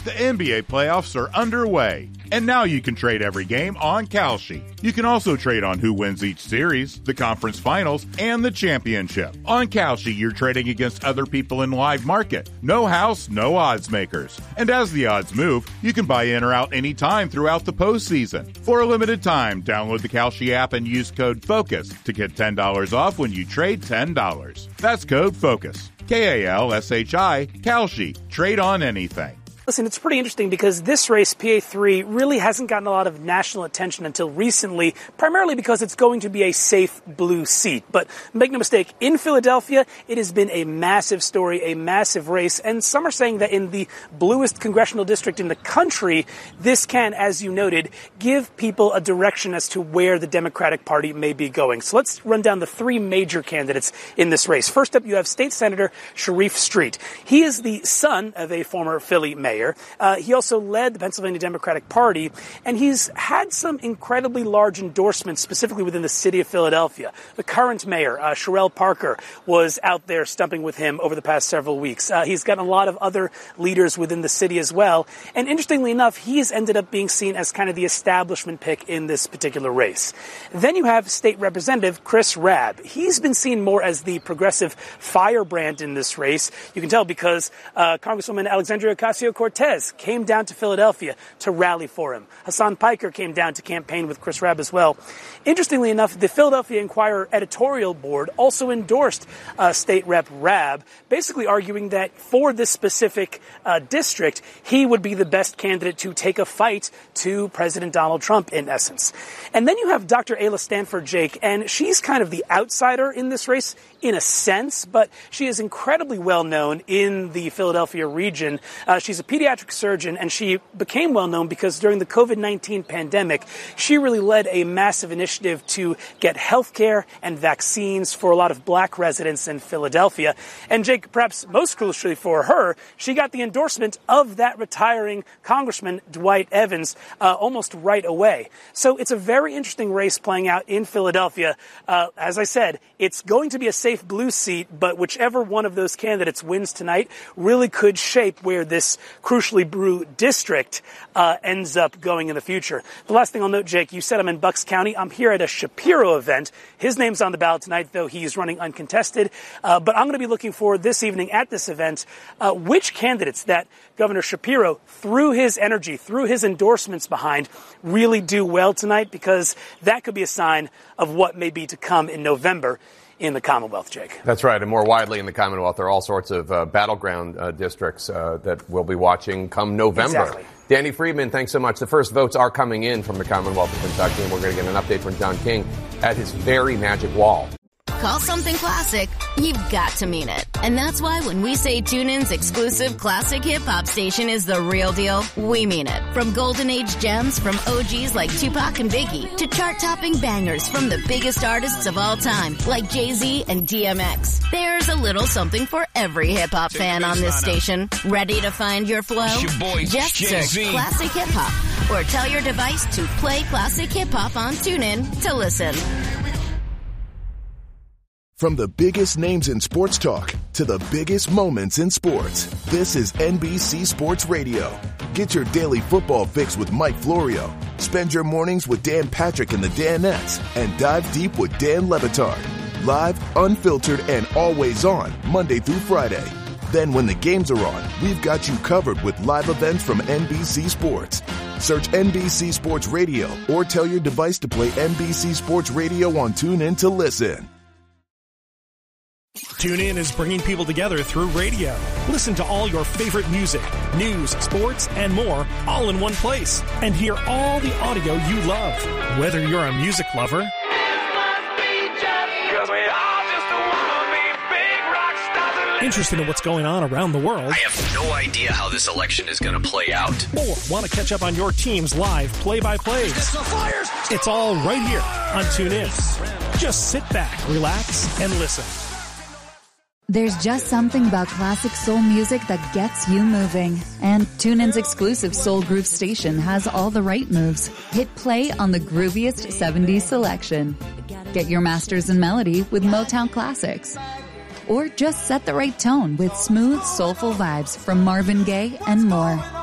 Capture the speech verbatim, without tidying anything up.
The N B A playoffs are underway, and now you can trade every game on Kalshi. You can also trade on who wins each series, the conference finals, and the championship. On Kalshi, you're trading against other people in live market. No house, no odds makers. And as the odds move, you can buy in or out anytime throughout the postseason. For a limited time, download the Kalshi app and use code FOCUS to get ten dollars off when you trade ten dollars. That's code FOCUS. K A L S H I, Kalshi. Trade on anything. Listen, it's pretty interesting because this race, P A three, really hasn't gotten a lot of national attention until recently, primarily because it's going to be a safe blue seat. But make no mistake, in Philadelphia, it has been a massive story, a massive race, and some are saying that in the bluest congressional district in the country, this can, as you noted, give people a direction as to where the Democratic Party may be going. So let's run down the three major candidates in this race. First up, you have State Senator Sharif Street. He is the son of a former Philly mayor. Uh, he also led the Pennsylvania Democratic Party, and he's had some incredibly large endorsements, specifically within the city of Philadelphia. The current mayor, uh, Sherelle Parker, was out there stumping with him over the past several weeks. Uh, he's gotten a lot of other leaders within the city as well. And interestingly enough, he's ended up being seen as kind of the establishment pick in this particular race. Then you have State Representative Chris Rabb. He's been seen more as the progressive firebrand in this race. You can tell because uh, Congresswoman Alexandria Ocasio-Cortez came down to Philadelphia to rally for him. Hassan Piker came down to campaign with Chris Rabb as well. Interestingly enough, the Philadelphia Inquirer editorial board also endorsed uh, State Rep Rabb, basically arguing that for this specific uh, district, he would be the best candidate to take a fight to President Donald Trump, in essence. And then you have Doctor Ayla Stanford Jake, and she's kind of the outsider in this race in a sense, but she is incredibly well known in the Philadelphia region. Uh, she's a pediatric surgeon, and she became well known because during the COVID nineteen pandemic, she really led a massive initiative to get health care and vaccines for a lot of black residents in Philadelphia. And Jake, perhaps most crucially for her, she got the endorsement of that retiring Congressman Dwight Evans uh, almost right away. So it's a very interesting race playing out in Philadelphia. Uh, as I said, it's going to be a safe blue seat, but whichever one of those candidates wins tonight really could shape where this crucially blue district uh, ends up going in the future. The last thing I'll note, Jake, you said I'm in Bucks County. I'm here at a Shapiro event. His name's on the ballot tonight, though he's running uncontested. Uh, but I'm going to be looking for this evening at this event uh, which candidates that Governor Shapiro, through his energy, through his endorsements behind, really do well tonight, because that could be a sign of what may be to come in November in the Commonwealth, Jake. That's right. And more widely in the Commonwealth, there are all sorts of uh, battleground uh, districts uh, that we'll be watching come November. Exactly. Danny Friedman, thanks so much. The first votes are coming in from the Commonwealth of Kentucky, and we're going to get an update from John King at his very magic wall. Call something classic, you've got to mean it. And that's why when we say TuneIn's exclusive classic hip-hop station is the real deal, we mean it. From golden age gems from O Gs like Tupac and Biggie to chart-topping bangers from the biggest artists of all time like Jay-Z and D M X. There's a little something for every hip-hop fan on this station. Ready to find your flow? Your boy, Just Jay-Z. search Classic Hip-Hop or tell your device to play Classic Hip-Hop on TuneIn to listen. From the biggest names in sports talk to the biggest moments in sports, this is N B C Sports Radio. Get your daily football fix with Mike Florio. Spend your mornings with Dan Patrick and the Danettes, and dive deep with Dan Le Batard. Live, unfiltered, and always on, Monday through Friday. Then when the games are on, we've got you covered with live events from N B C Sports. Search N B C Sports Radio or tell your device to play N B C Sports Radio on TuneIn to listen. TuneIn is bringing people together through radio. Listen to all your favorite music, news, sports, and more, all in one place. And hear all the audio you love. Whether you're a music lover interested in what's going on around the world, I have no idea how this election is going to play out, or want to catch up on your team's live play-by-plays, it's all right here on TuneIn. Just sit back, relax, and listen. There's just something about classic soul music that gets you moving. And TuneIn's exclusive Soul Groove station has all the right moves. Hit play on the grooviest seventies selection. Get your masters in melody with Motown classics. Or just set the right tone with smooth, soulful vibes from Marvin Gaye and more.